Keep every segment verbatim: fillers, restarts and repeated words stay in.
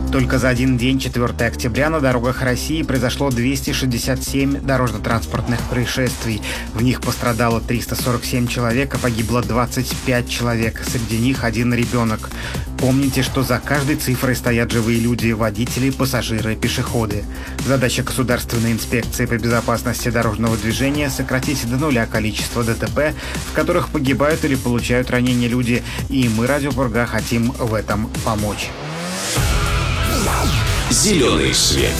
Только за один день, четвёртого октября, на дорогах России произошло двести шестьдесят семь дорожно-транспортных происшествий. В них пострадало триста сорок семь человек, а погибло двадцать пять человек. Среди них один ребенок. Помните, что за каждой цифрой стоят живые люди, водители, пассажиры, пешеходы. Задача Государственной инспекции по безопасности дорожного движения – сократить до нуля количество ДТП, в которых погибают или получают ранения люди, и мы, Радио Пурга, хотим в этом помочь. Зеленый свет.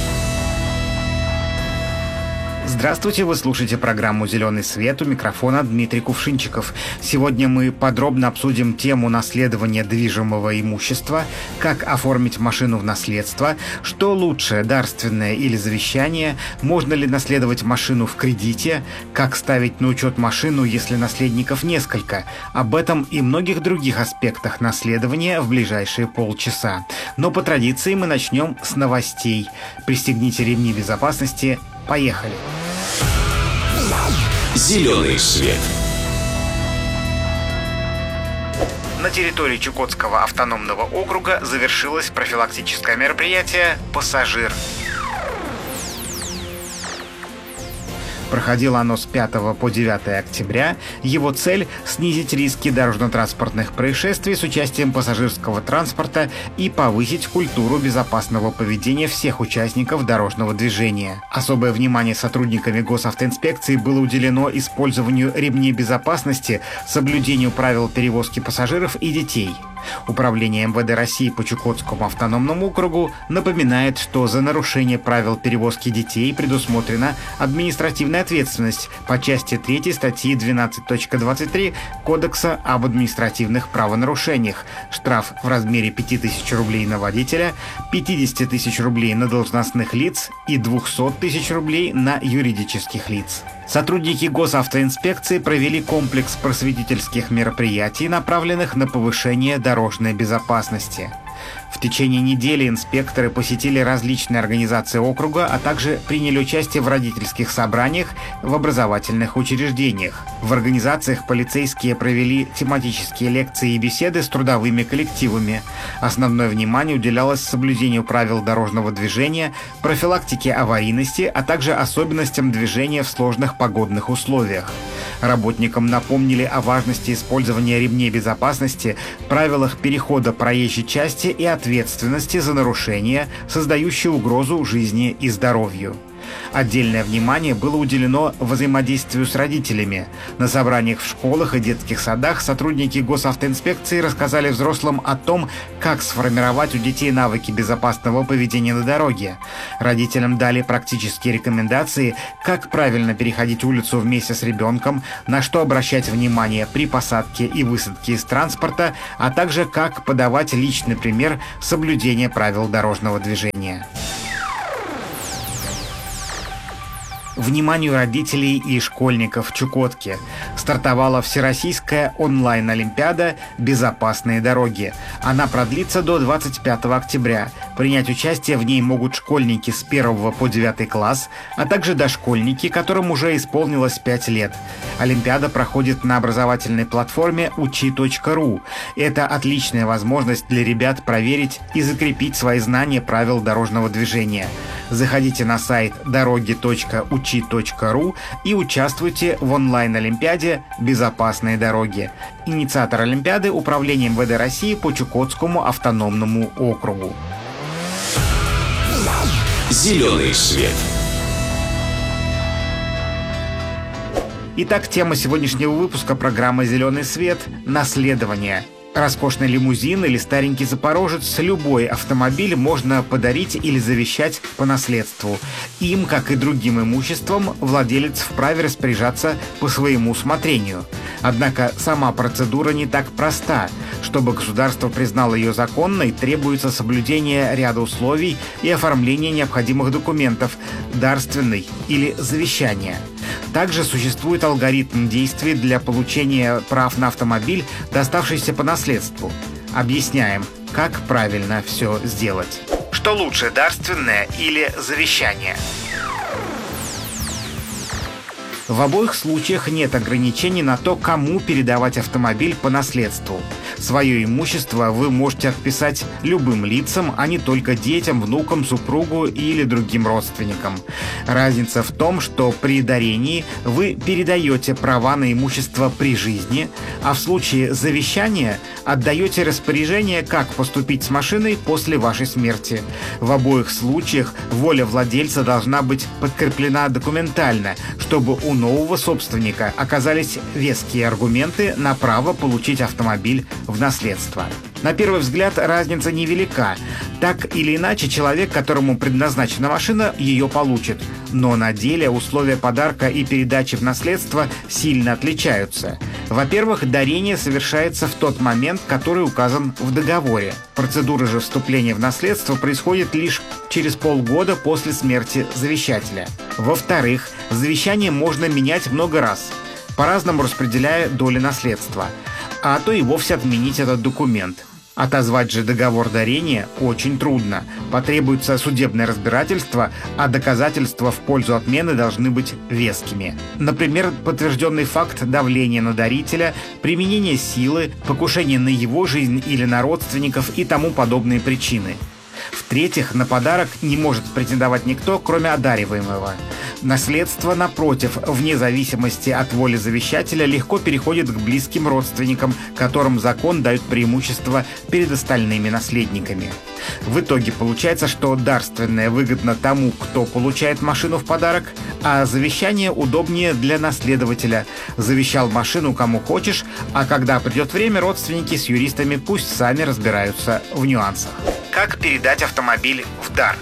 Здравствуйте, вы слушаете программу «Зеленый свет», у микрофона Дмитрий Кувшинчиков. Сегодня мы подробно обсудим тему наследования движимого имущества, как оформить машину в наследство, что лучше, дарственное или завещание, можно ли наследовать машину в кредите, как ставить на учет машину, если наследников несколько. Об этом и многих других аспектах наследования в ближайшие полчаса. Но по традиции мы начнем с новостей. Пристегните ремни безопасности. Поехали! Зеленый свет. На территории Чукотского автономного округа завершилось профилактическое мероприятие «Пассажир». Проходило оно с пятого по девятое октября. Его цель – снизить риски дорожно-транспортных происшествий с участием пассажирского транспорта и повысить культуру безопасного поведения всех участников дорожного движения. Особое внимание сотрудниками госавтоинспекции было уделено использованию ремней безопасности, соблюдению правил перевозки пассажиров и детей. Управление эм вэ дэ России по Чукотскому автономному округу напоминает, что за нарушение правил перевозки детей предусмотрена административная ответственность по части третьей статьи двенадцать точка двадцать три Кодекса об административных правонарушениях. Штраф в размере пяти тысяч рублей на водителя, пятьдесят тысяч рублей на должностных лиц и двести тысяч рублей на юридических лиц. Сотрудники госавтоинспекции провели комплекс просветительских мероприятий, направленных на повышение дорожной безопасности. В течение недели инспекторы посетили различные организации округа, а также приняли участие в родительских собраниях в образовательных учреждениях. В организациях полицейские провели тематические лекции и беседы с трудовыми коллективами. Основное внимание уделялось соблюдению правил дорожного движения, профилактике аварийности, а также особенностям движения в сложных погодных условиях. Работникам напомнили о важности использования ремней безопасности, правилах перехода проезжей части и ответственности за нарушения, создающие угрозу жизни и здоровью. Отдельное внимание было уделено взаимодействию с родителями. На собраниях в школах и детских садах сотрудники госавтоинспекции рассказали взрослым о том, как сформировать у детей навыки безопасного поведения на дороге. Родителям дали практические рекомендации, как правильно переходить улицу вместе с ребенком, на что обращать внимание при посадке и высадке из транспорта, а также как подавать личный пример соблюдения правил дорожного движения. Вниманию родителей и школьников в Чукотке стартовала всероссийская онлайн-олимпиада «Безопасные дороги». Она продлится до двадцать пятого октября. Принять участие в ней могут школьники с первого по девятый класс, а также дошкольники, которым уже исполнилось пять лет. Олимпиада проходит на образовательной платформе учи точка ру. Это отличная возможность для ребят проверить и закрепить свои знания правил дорожного движения. Заходите на сайт дороги точка учи точка ру и участвуйте в онлайн-олимпиаде «Безопасные дороги». Инициатор Олимпиады – Управление эм вэ дэ России по Чукотскому автономному округу. Зеленый свет. Итак, тема сегодняшнего выпуска программы «Зеленый свет» – наследование. Роскошный лимузин или старенький запорожец, любой автомобиль можно подарить или завещать по наследству. Им, как и другим имуществом, владелец вправе распоряжаться по своему усмотрению. Однако сама процедура не так проста. Чтобы государство признало ее законной, требуется соблюдение ряда условий и оформление необходимых документов, дарственный или завещание. Также существует алгоритм действий для получения прав на автомобиль, доставшийся по наследству. Объясняем, как правильно все сделать. Что лучше, дарственное или завещание? В обоих случаях нет ограничений на то, кому передавать автомобиль по наследству. Свое имущество вы можете отписать любым лицам, а не только детям, внукам, супругу или другим родственникам. Разница в том, что при дарении вы передаете права на имущество при жизни, а в случае завещания отдаете распоряжение, как поступить с машиной после вашей смерти. В обоих случаях воля владельца должна быть подкреплена документально, чтобы у нового собственника оказались веские аргументы на право получить автомобиль в наследство. На первый взгляд разница невелика. Так или иначе, человек, которому предназначена машина, ее получит. Но на деле условия подарка и передачи в наследство сильно отличаются. Во-первых, дарение совершается в тот момент, который указан в договоре. Процедура же вступления в наследство происходит лишь через полгода после смерти завещателя. Во-вторых, завещание можно менять много раз, по-разному распределяя доли наследства, а то и вовсе отменить этот документ. Отозвать же договор дарения очень трудно. Потребуется судебное разбирательство, а доказательства в пользу отмены должны быть вескими. Например, подтвержденный факт давления на дарителя, применение силы, покушение на его жизнь или на родственников и тому подобные причины. В-третьих, на подарок не может претендовать никто, кроме одариваемого. Наследство, напротив, вне зависимости от воли завещателя, легко переходит к близким родственникам, которым закон дает преимущество перед остальными наследниками. В итоге получается, что дарственное выгодно тому, кто получает машину в подарок, а завещание удобнее для наследователя. Завещал машину кому хочешь, а когда придет время, родственники с юристами пусть сами разбираются в нюансах. Как передать автомобиль в дар?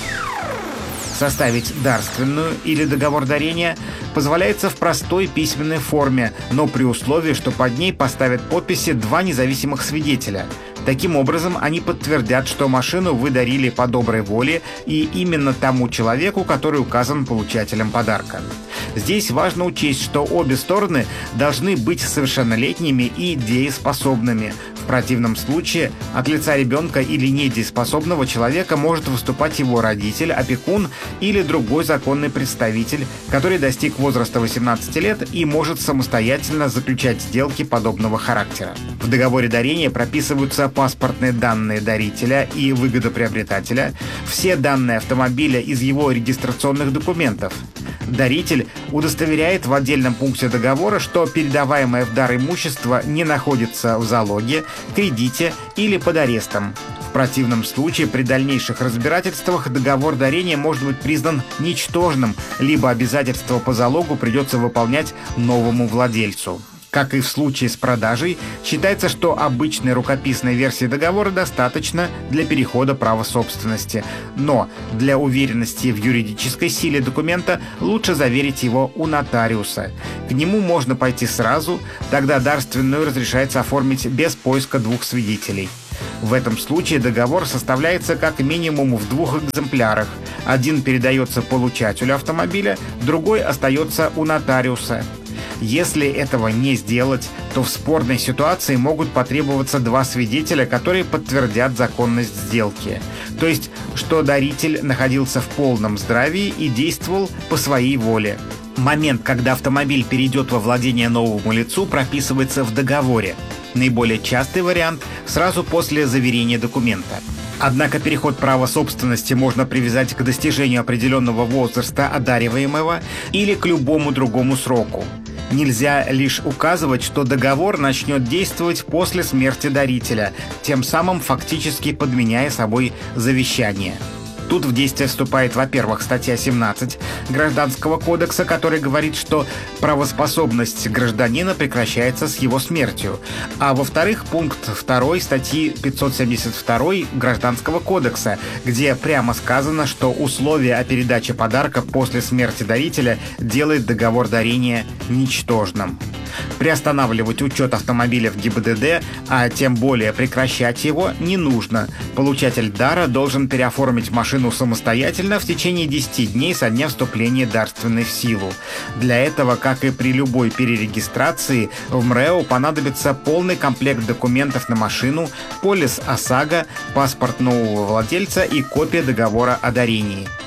Составить дарственную или договор дарения позволяется в простой письменной форме, но при условии, что под ней поставят подписи два независимых свидетеля. Таким образом, они подтвердят, что машину вы дарили по доброй воле и именно тому человеку, который указан получателем подарка. Здесь важно учесть, что обе стороны должны быть совершеннолетними и дееспособными. В противном случае от лица ребенка или недееспособного человека может выступать его родитель, опекун или другой законный представитель, который достиг возраста восемнадцати лет и может самостоятельно заключать сделки подобного характера. В договоре дарения прописываются паспортные данные дарителя и выгодоприобретателя, все данные автомобиля из его регистрационных документов. Даритель удостоверяет в отдельном пункте договора, что передаваемое в дар имущество не находится в залоге, кредите или под арестом. В противном случае при дальнейших разбирательствах договор дарения может быть признан ничтожным, либо обязательство по залогу придется выполнять новому владельцу. Как и в случае с продажей, считается, что обычной рукописной версии договора достаточно для перехода права собственности. Но для уверенности в юридической силе документа лучше заверить его у нотариуса. К нему можно пойти сразу, тогда дарственную разрешается оформить без поиска двух свидетелей. В этом случае договор составляется как минимум в двух экземплярах. Один передается получателю автомобиля, другой остается у нотариуса. Если этого не сделать, то в спорной ситуации могут потребоваться два свидетеля, которые подтвердят законность сделки. То есть, что даритель находился в полном здравии и действовал по своей воле. Момент, когда автомобиль перейдет во владение новому лицу, прописывается в договоре. Наиболее частый вариант – сразу после заверения документа. Однако переход права собственности можно привязать к достижению определенного возраста одариваемого или к любому другому сроку. Нельзя лишь указывать, что договор начнет действовать после смерти дарителя, тем самым фактически подменяя собой завещание. Тут в действие вступает, во-первых, статья семнадцать Гражданского кодекса, который говорит, что правоспособность гражданина прекращается с его смертью, а во-вторых, пункт два статьи пятьсот семьдесят два Гражданского кодекса, где прямо сказано, что условие о передаче подарка после смерти дарителя делает договор дарения ничтожным. Приостанавливать учет автомобиля в ГИБДД, а тем более прекращать его, не нужно. Получатель дара должен переоформить машину самостоятельно в течение десяти дней со дня вступления дарственной в силу. Для этого, как и при любой перерегистрации, в МРЭО понадобится полный комплект документов на машину, полис ОСАГО, паспорт нового владельца и копия договора о дарении.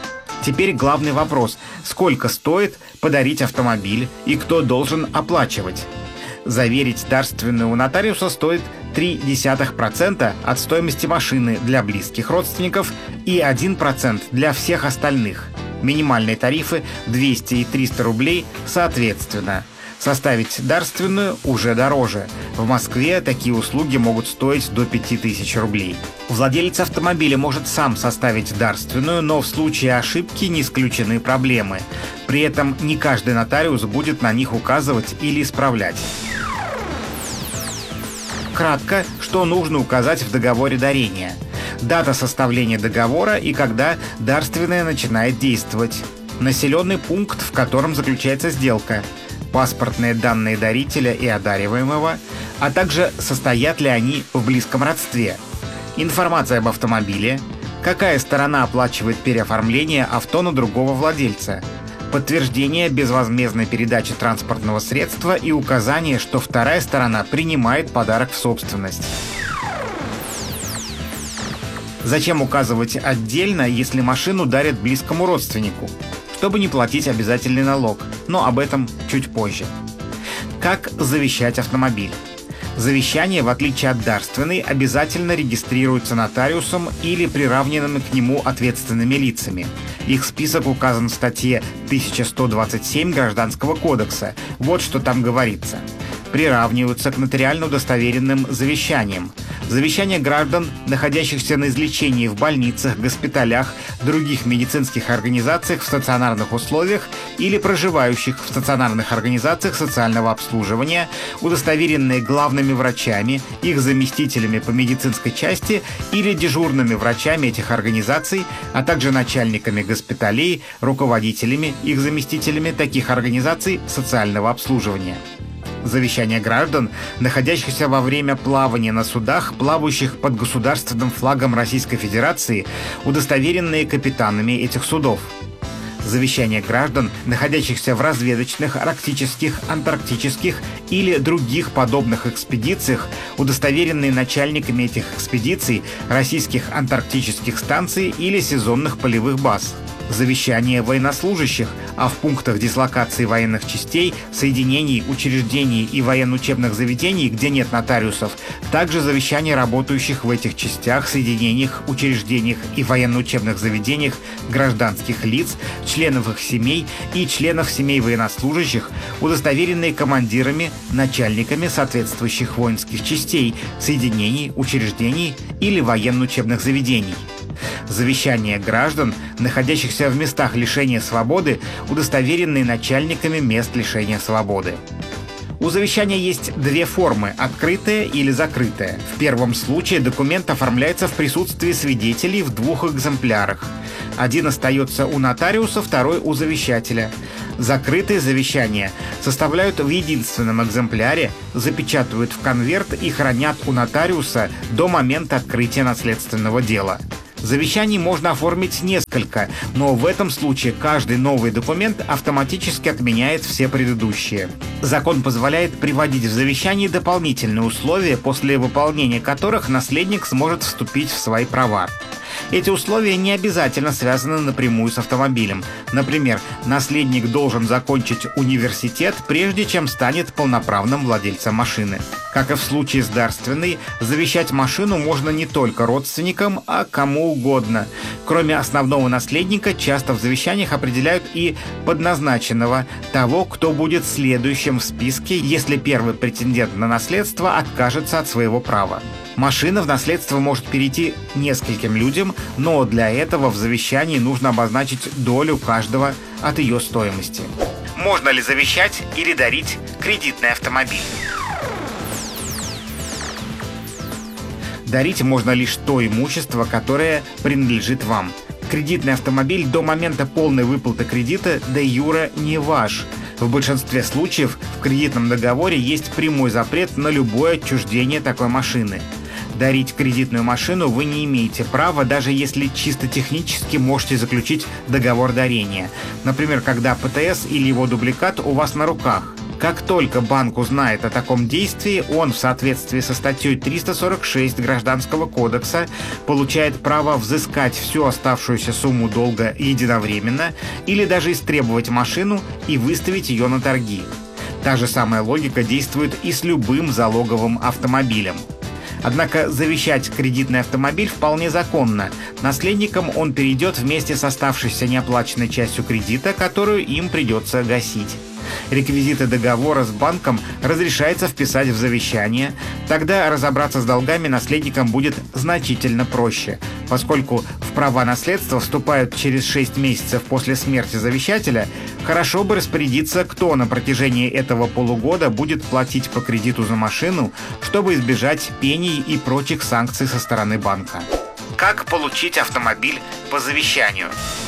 Теперь главный вопрос – сколько стоит подарить автомобиль и кто должен оплачивать? Заверить дарственную у нотариуса стоит три десятых процента от стоимости машины для близких родственников и один процент для всех остальных. Минимальные тарифы двести и триста рублей соответственно. Составить дарственную уже дороже. В Москве такие услуги могут стоить до пяти тысяч рублей. Владелец автомобиля может сам составить дарственную, но в случае ошибки не исключены проблемы. При этом не каждый нотариус будет на них указывать или исправлять. Кратко, что нужно указать в договоре дарения. Дата составления договора и когда дарственная начинает действовать. Населенный пункт, в котором заключается сделка. Паспортные данные дарителя и одариваемого, а также состоят ли они в близком родстве. Информация об автомобиле. Какая сторона оплачивает переоформление авто на другого владельца. Подтверждение безвозмездной передачи транспортного средства и указание, что вторая сторона принимает подарок в собственность. Зачем указывать отдельно, если машину дарят близкому родственнику? Чтобы не платить обязательный налог, но об этом чуть позже. Как завещать автомобиль? Завещание, в отличие от дарственной, обязательно регистрируется нотариусом или приравненными к нему ответственными лицами. Их список указан в статье тысяча сто двадцать семь Гражданского кодекса. Вот что там говорится. Приравниваются к нотариально удостоверенным завещаниям. Завещания граждан, находящихся на излечении в больницах, госпиталях, других медицинских организациях в стационарных условиях или проживающих в стационарных организациях социального обслуживания, удостоверенные главными врачами, их заместителями по медицинской части или дежурными врачами этих организаций, а также начальниками госпиталей, руководителями, их заместителями таких организаций социального обслуживания. Завещания граждан, находящихся во время плавания на судах, плавающих под государственным флагом Российской Федерации, удостоверенные капитанами этих судов. Завещания граждан, находящихся в разведочных, арктических, антарктических или других подобных экспедициях, удостоверенные начальниками этих экспедиций, российских антарктических станций или сезонных полевых баз. Завещания военнослужащих, а в пунктах дислокации военных частей, соединений, учреждений и военно-учебных заведений, где нет нотариусов, также завещания работающих в этих частях, соединениях, учреждениях и военно-учебных заведениях гражданских лиц, членов их семей и членов семей военнослужащих, удостоверенные командирами, начальниками соответствующих воинских частей, соединений, учреждений или военно-учебных заведений. Завещания граждан, находящихся в местах лишения свободы, удостоверенные начальниками мест лишения свободы. У завещания есть две формы – открытая или закрытая. В первом случае документ оформляется в присутствии свидетелей в двух экземплярах. Один остается у нотариуса, второй у завещателя. Закрытые завещания составляют в единственном экземпляре, запечатывают в конверт и хранят у нотариуса до момента открытия наследственного дела. Завещаний можно оформить несколько, но в этом случае каждый новый документ автоматически отменяет все предыдущие. Закон позволяет приводить в завещании дополнительные условия, после выполнения которых наследник сможет вступить в свои права. Эти условия не обязательно связаны напрямую с автомобилем. Например, наследник должен закончить университет, прежде чем станет полноправным владельцем машины. Как и в случае с дарственной, завещать машину можно не только родственникам, а кому угодно. Кроме основного наследника, часто в завещаниях определяют и подназначенного, того, кто будет следующим в списке, если первый претендент на наследство откажется от своего права. Машина в наследство может перейти нескольким людям, но для этого в завещании нужно обозначить долю каждого от ее стоимости. Можно ли завещать или дарить кредитный автомобиль? Дарить можно лишь то имущество, которое принадлежит вам. Кредитный автомобиль до момента полной выплаты кредита де юре не ваш. В большинстве случаев в кредитном договоре есть прямой запрет на любое отчуждение такой машины. Дарить кредитную машину вы не имеете права, даже если чисто технически можете заключить договор дарения. Например, когда ПТС или его дубликат у вас на руках. Как только банк узнает о таком действии, он в соответствии со статьей триста сорок шесть Гражданского кодекса получает право взыскать всю оставшуюся сумму долга единовременно или даже истребовать машину и выставить ее на торги. Та же самая логика действует и с любым залоговым автомобилем. Однако завещать кредитный автомобиль вполне законно. Наследникам он перейдет вместе с оставшейся неоплаченной частью кредита, которую им придется гасить. Реквизиты договора с банком разрешается вписать в завещание, тогда разобраться с долгами наследникам будет значительно проще, поскольку в права наследства вступают через шесть месяцев после смерти завещателя. Хорошо бы распорядиться, кто на протяжении этого полугода будет платить по кредиту за машину, чтобы избежать пений и прочих санкций со стороны банка. Как получить автомобиль по завещанию?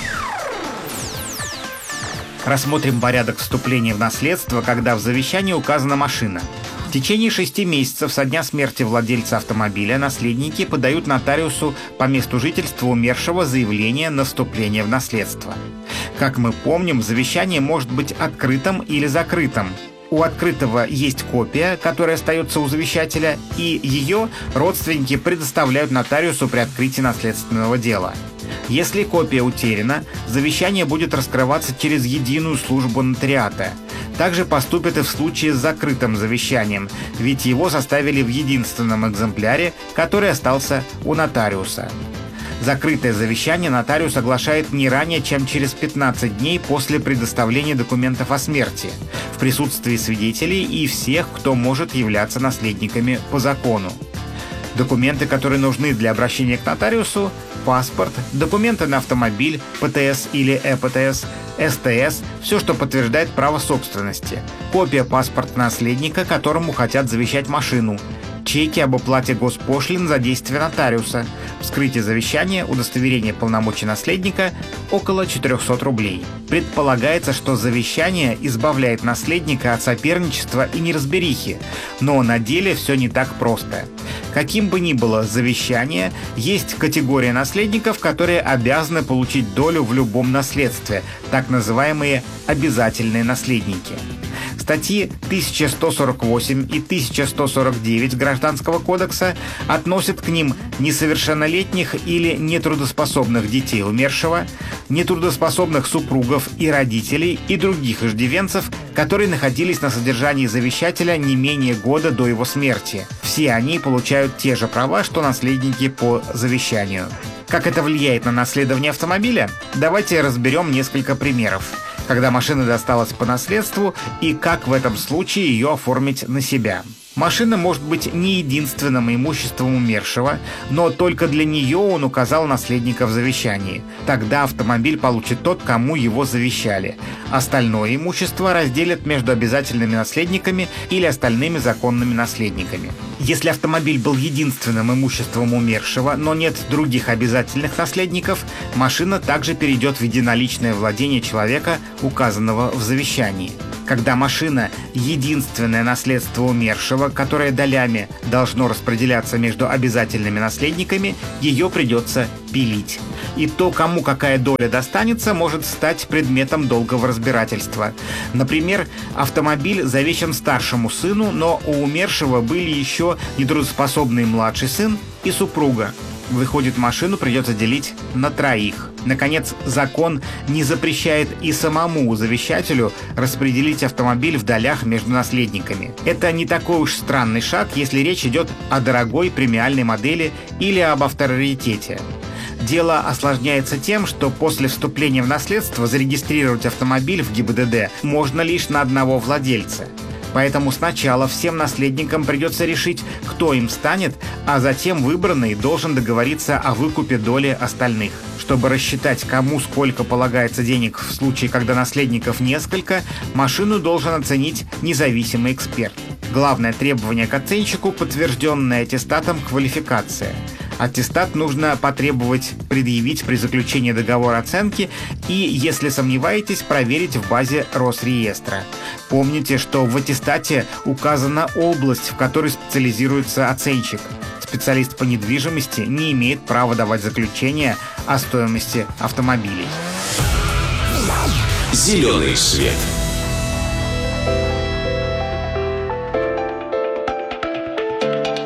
Рассмотрим порядок вступления в наследство, когда в завещании указана машина. В течение шести месяцев со дня смерти владельца автомобиля наследники подают нотариусу по месту жительства умершего заявление на вступление в наследство. Как мы помним, завещание может быть открытым или закрытым. У открытого есть копия, которая остается у завещателя, и ее родственники предоставляют нотариусу при открытии наследственного дела. Если копия утеряна, завещание будет раскрываться через единую службу нотариата. Также поступит и в случае с закрытым завещанием, ведь его составили в единственном экземпляре, который остался у нотариуса. Закрытое завещание нотариус оглашает не ранее, чем через пятнадцать дней после предоставления документов о смерти, в присутствии свидетелей и всех, кто может являться наследниками по закону. Документы, которые нужны для обращения к нотариусу: паспорт, документы на автомобиль, ПТС или ЭПТС, СТС, все, что подтверждает право собственности, копия паспорта наследника, которому хотят завещать машину, чеки об оплате госпошлин за действия нотариуса, вскрытие завещания, удостоверение полномочий наследника – около четырехсот рублей. Предполагается, что завещание избавляет наследника от соперничества и неразберихи, но на деле все не так просто. Каким бы ни было завещание, есть категория наследников, которые обязаны получить долю в любом наследстве, так называемые обязательные наследники. Статьи тысяча сто сорок восемь и тысяча сто сорок девять Гражданского кодекса относят к ним несовершеннолетних или нетрудоспособных детей умершего, нетрудоспособных супругов и родителей и других иждивенцев, которые находились на содержании завещателя не менее года до его смерти. Все они получают те же права, что наследники по завещанию. Как это влияет на наследование автомобиля? Давайте разберем несколько примеров, когда машина досталась по наследству и как в этом случае ее оформить на себя. Машина может быть не единственным имуществом умершего, но только для нее он указал наследника в завещании. Тогда автомобиль получит тот, кому его завещали. Остальное имущество разделят между обязательными наследниками или остальными законными наследниками. Если автомобиль был единственным имуществом умершего, но нет других обязательных наследников, машина также перейдет в единоличное владение человека, указанного в завещании. Когда машина – единственное наследство умершего, которое долями должно распределяться между обязательными наследниками, ее придется пилить. И то, кому какая доля достанется, может стать предметом долгого разбирательства. Например, автомобиль завещан старшему сыну, но у умершего были еще нетрудоспособный младший сын и супруга. Выходит, машину придется делить на троих. Наконец, закон не запрещает и самому завещателю распределить автомобиль в долях между наследниками. Это не такой уж странный шаг, если речь идет о дорогой премиальной модели или об авторитете. Дело осложняется тем, что после вступления в наследство зарегистрировать автомобиль в ГИБДД можно лишь на одного владельца. Поэтому сначала всем наследникам придется решить, кто им станет, а затем выбранный должен договориться о выкупе доли остальных. Чтобы рассчитать, кому сколько полагается денег в случае, когда наследников несколько, машину должен оценить независимый эксперт. Главное требование к оценщику – подтвержденная аттестатом квалификация. Аттестат нужно потребовать предъявить при заключении договора оценки и, если сомневаетесь, проверить в базе Росреестра. Помните, что в аттестате указана область, в которой специализируется оценщик. Специалист по недвижимости не имеет права давать заключение о стоимости автомобилей. Зеленый свет.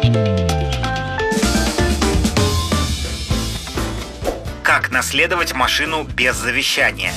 Как наследовать машину без завещания?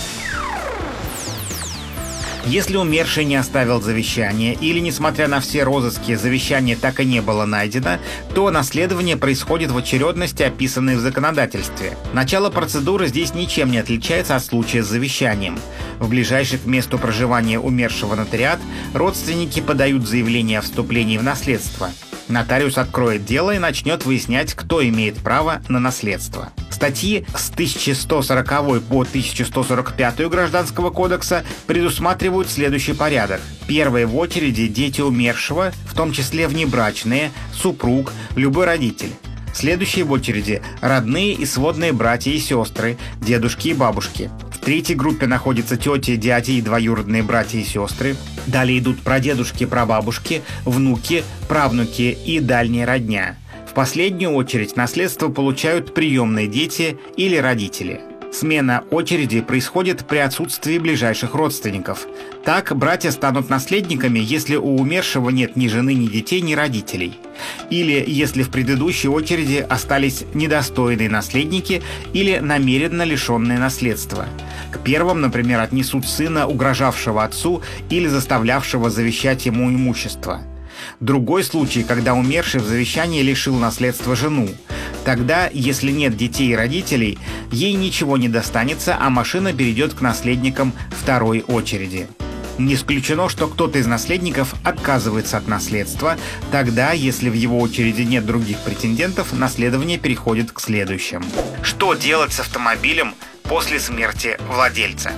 Если умерший не оставил завещание или, несмотря на все розыски, завещание так и не было найдено, то наследование происходит в очередности, описанной в законодательстве. Начало процедуры здесь ничем не отличается от случая с завещанием. В ближайший к месту проживания умершего нотариат родственники подают заявление о вступлении в наследство. Нотариус откроет дело и начнет выяснять, кто имеет право на наследство. Статьи с тысяча сто сороковой по тысяча сто сорок пятый Гражданского кодекса предусматривают следующий порядок. Первые в очереди дети умершего, в том числе внебрачные, супруг, любой родитель. Следующие в очереди родные и сводные братья и сестры, дедушки и бабушки. В третьей группе находятся тети, дяди и двоюродные братья и сестры. Далее идут прадедушки, прабабушки, внуки, правнуки и дальняя родня. В последнюю очередь наследство получают приемные дети или родители. Смена очереди происходит при отсутствии ближайших родственников. Так, братья станут наследниками, если у умершего нет ни жены, ни детей, ни родителей. Или если в предыдущей очереди остались недостойные наследники или намеренно лишенные наследства. К первым, например, отнесут сына, угрожавшего отцу или заставлявшего завещать ему имущество. Другой случай, когда умерший в завещании лишил наследства жену. Тогда, если нет детей и родителей, ей ничего не достанется, а машина перейдет к наследникам второй очереди. Не исключено, что кто-то из наследников отказывается от наследства. Тогда, если в его очереди нет других претендентов, наследование переходит к следующим. Что делать с автомобилем после смерти владельца?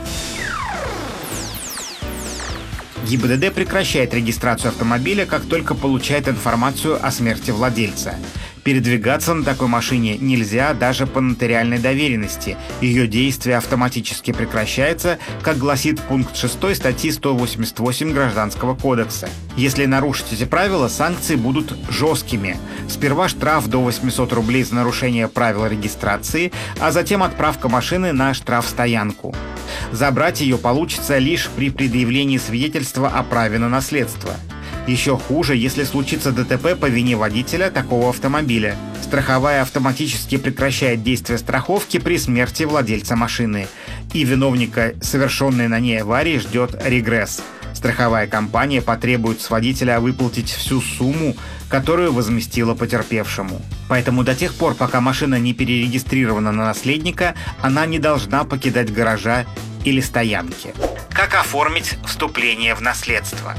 ГИБДД прекращает регистрацию автомобиля, как только получает информацию о смерти владельца. Передвигаться на такой машине нельзя даже по нотариальной доверенности. Ее действие автоматически прекращается, как гласит пункт шестой статьи сто восемьдесят восемь Гражданского кодекса. Если нарушить эти правила, санкции будут жесткими. Сперва штраф до восемьсот рублей за нарушение правил регистрации, а затем отправка машины на штрафстоянку. Забрать ее получится лишь при предъявлении свидетельства о праве на наследство. Еще хуже, если случится ДТП по вине водителя такого автомобиля. Страховая автоматически прекращает действие страховки при смерти владельца машины. И виновника совершенной на ней аварии ждет регресс. Страховая компания потребует с водителя выплатить всю сумму, которую возместила потерпевшему. Поэтому до тех пор, пока машина не перерегистрирована на наследника, она не должна покидать гаража или стоянки. Как оформить вступление в наследство?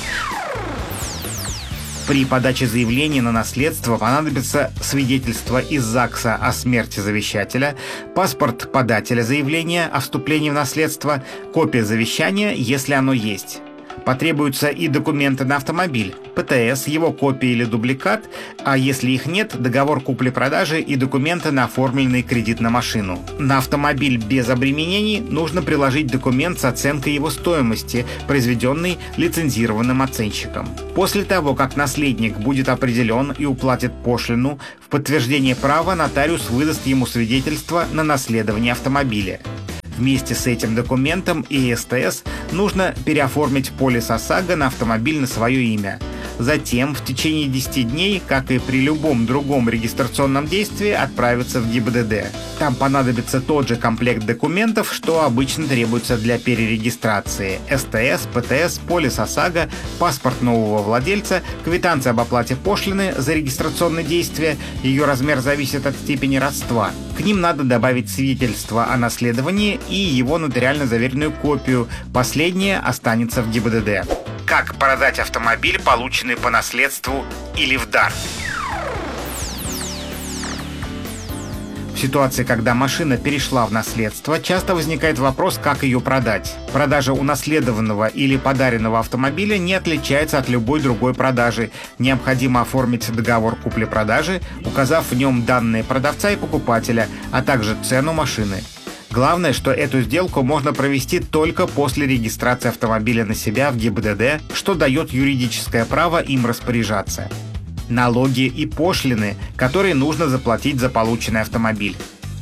При подаче заявления на наследство понадобится свидетельство из ЗАГСа о смерти завещателя, паспорт подателя заявления о вступлении в наследство, копия завещания, если оно есть. Потребуются и документы на автомобиль, ПТС, его копия или дубликат, а если их нет, договор купли-продажи и документы на оформленный кредит на машину. На автомобиль без обременений нужно приложить документ с оценкой его стоимости, произведенный лицензированным оценщиком. После того, как наследник будет определен и уплатит пошлину, в подтверждение права нотариус выдаст ему свидетельство на наследование автомобиля. Вместе с этим документом и СТС нужно переоформить полис ОСАГО на автомобиль на свое имя. Затем в течение десяти дней, как и при любом другом регистрационном действии, отправиться в ГИБДД. Там понадобится тот же комплект документов, что обычно требуется для перерегистрации: СТС, ПТС, полис ОСАГО, паспорт нового владельца, квитанция об оплате пошлины за регистрационные действия, ее размер зависит от степени родства. К ним надо добавить свидетельство о наследовании и его нотариально заверенную копию. Последнее останется в ГИБДД. Как продать автомобиль, полученный по наследству или в дар? В ситуации, когда машина перешла в наследство, часто возникает вопрос, как ее продать. Продажа унаследованного или подаренного автомобиля не отличается от любой другой продажи. Необходимо оформить договор купли-продажи, указав в нем данные продавца и покупателя, а также цену машины. Главное, что эту сделку можно провести только после регистрации автомобиля на себя в ГИБДД, что дает юридическое право им распоряжаться. Налоги и пошлины, которые нужно заплатить за полученный автомобиль.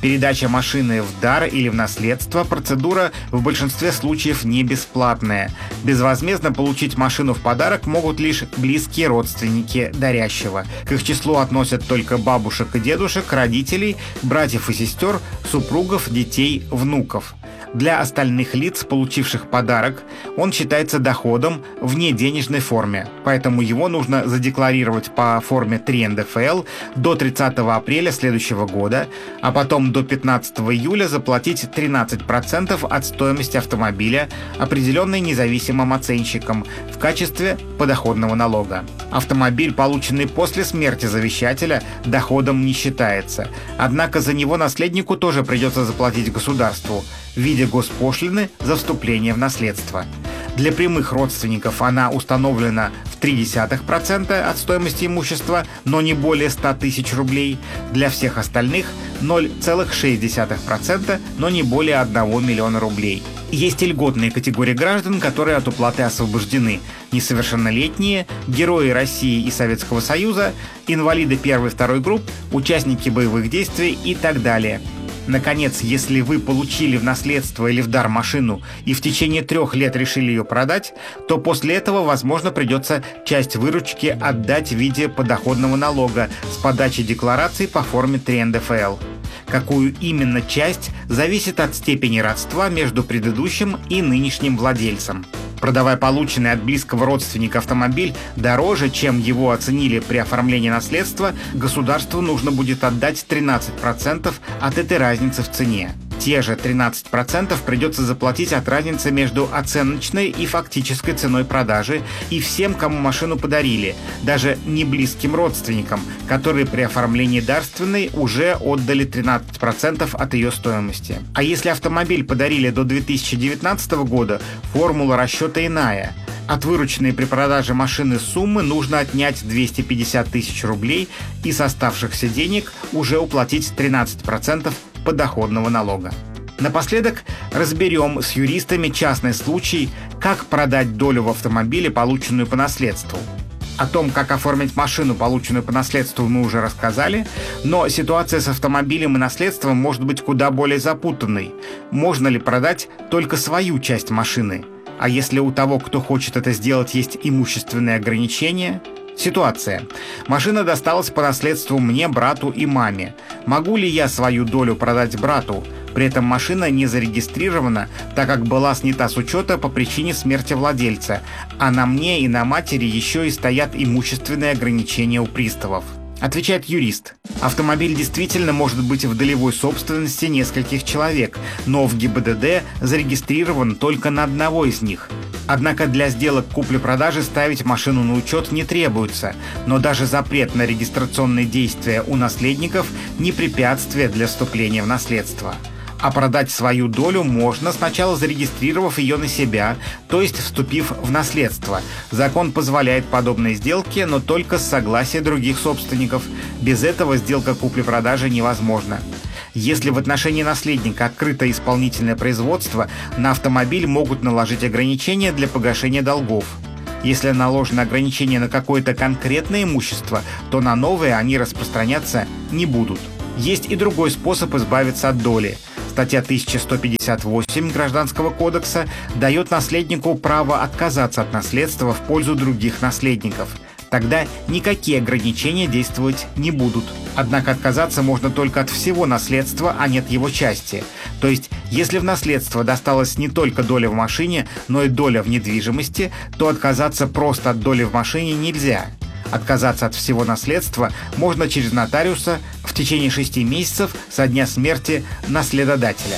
Передача машины в дар или в наследство – процедура в большинстве случаев не бесплатная. Безвозмездно получить машину в подарок могут лишь близкие родственники дарящего. К их числу относят только бабушек и дедушек, родителей, братьев и сестер, супругов, детей, внуков. Для остальных лиц, получивших подарок, он считается доходом в неденежной форме, поэтому его нужно задекларировать по форме три эн дэ эф эл до тридцатого апреля следующего года, а потом до пятнадцатого июля заплатить тринадцать процентов от стоимости автомобиля, определенной независимым оценщиком, в качестве подоходного налога. Автомобиль, полученный после смерти завещателя, доходом не считается, однако за него наследнику тоже придется заплатить государству в виде госпошлины за вступление в наследство. Для прямых родственников она установлена в ноль целых три десятых процента от стоимости имущества, но не более ста тысяч рублей. Для всех остальных ноль целых шесть десятых процента, но не более одного миллиона рублей. Есть и льготные категории граждан, которые от уплаты освобождены: несовершеннолетние, герои России и Советского Союза, инвалиды первой и второй групп, участники боевых действий и так далее. Наконец, если вы получили в наследство или в дар машину и в течение трех лет решили ее продать, то после этого, возможно, придется часть выручки отдать в виде подоходного налога с подачей декларации по форме три эн дэ эф эл. Какую именно часть, зависит от степени родства между предыдущим и нынешним владельцем. Продавая полученный от близкого родственника автомобиль дороже, чем его оценили при оформлении наследства, государству нужно будет отдать тринадцать процентов от этой разницы в цене. Те же тринадцать процентов придется заплатить от разницы между оценочной и фактической ценой продажи и всем, кому машину подарили, даже не близким родственникам, которые при оформлении дарственной уже отдали тринадцать процентов от ее стоимости. А если автомобиль подарили до две тысячи девятнадцатого года, формула расчета иная. От вырученной при продаже машины суммы нужно отнять двести пятьдесят тысяч рублей и с оставшихся денег уже уплатить тринадцать процентов подоходного налога. Напоследок разберем с юристами частный случай, как продать долю в автомобиле, полученную по наследству. О том, как оформить машину, полученную по наследству, мы уже рассказали, но ситуация с автомобилем и наследством может быть куда более запутанной. Можно ли продать только свою часть машины? А если у того, кто хочет это сделать, есть имущественные ограничения? Ситуация. Машина досталась по наследству мне, брату и маме. Могу ли я свою долю продать брату? При этом машина не зарегистрирована, так как была снята с учета по причине смерти владельца, а на мне и на матери еще и стоят имущественные ограничения у приставов. Отвечает юрист. Автомобиль действительно может быть в долевой собственности нескольких человек, но в гэ бэ дэ дэ зарегистрирован только на одного из них. Однако для сделок купли-продажи ставить машину на учет не требуется, но даже запрет на регистрационные действия у наследников не препятствие для вступления в наследство. А продать свою долю можно, сначала зарегистрировав ее на себя, то есть вступив в наследство. Закон позволяет подобные сделки, но только с согласия других собственников. Без этого сделка купли-продажи невозможна. Если в отношении наследника открыто исполнительное производство, на автомобиль могут наложить ограничения для погашения долгов. Если наложено ограничение на какое-то конкретное имущество, то на новые они распространяться не будут. Есть и другой способ избавиться от доли. Статья тысяча сто пятьдесят восемь Гражданского кодекса дает наследнику право отказаться от наследства в пользу других наследников. Тогда никакие ограничения действовать не будут. Однако отказаться можно только от всего наследства, а не от его части. То есть, если в наследство досталась не только доля в машине, но и доля в недвижимости, то отказаться просто от доли в машине нельзя. Отказаться от всего наследства можно через нотариуса в течение шести месяцев со дня смерти наследодателя.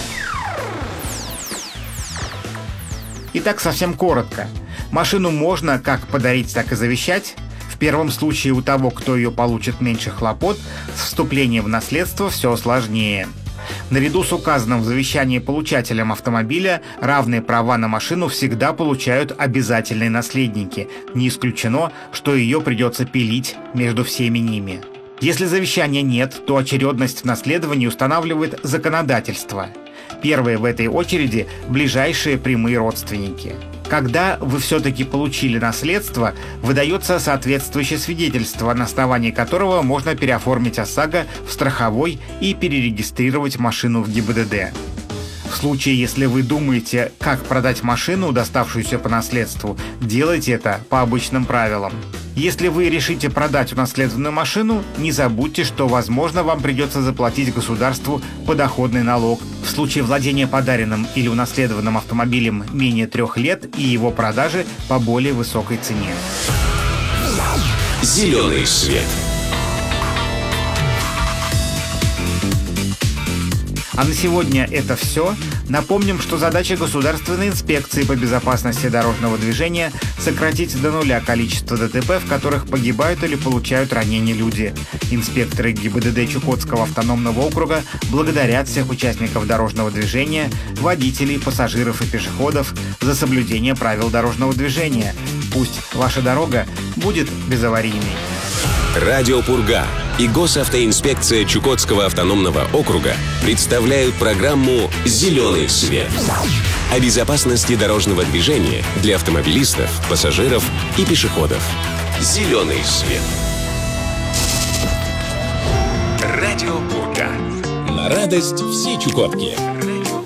Итак, совсем коротко. Машину можно как подарить, так и завещать. В первом случае у того, кто ее получит, меньше хлопот, с вступлением в наследство все сложнее. Наряду с указанным в завещании получателем автомобиля равные права на машину всегда получают обязательные наследники. Не исключено, что ее придется пилить между всеми ними. Если завещания нет, то очередность в наследовании устанавливает законодательство. Первые в этой очереди – ближайшие прямые родственники. Когда вы все-таки получили наследство, выдается соответствующее свидетельство, на основании которого можно переоформить ОСАГО в страховой и перерегистрировать машину в ГИБДД. В случае, если вы думаете, как продать машину, доставшуюся по наследству, делайте это по обычным правилам. Если вы решите продать унаследованную машину, не забудьте, что, возможно, вам придется заплатить государству подоходный налог. В случае владения подаренным или унаследованным автомобилем менее трех лет и его продажи по более высокой цене. Зеленый свет. А на сегодня это все. Напомним, что задача Государственной инспекции по безопасности дорожного движения – сократить до нуля количество ДТП, в которых погибают или получают ранения люди. Инспекторы ГИБДД Чукотского автономного округа благодарят всех участников дорожного движения, водителей, пассажиров и пешеходов за соблюдение правил дорожного движения. Пусть ваша дорога будет безаварийной. Радио «Пурга» и Госавтоинспекция Чукотского автономного округа представляют программу «Зеленый свет» о безопасности дорожного движения для автомобилистов, пассажиров и пешеходов. «Зеленый свет». Радио «Пурга». На радость всей Чукотки.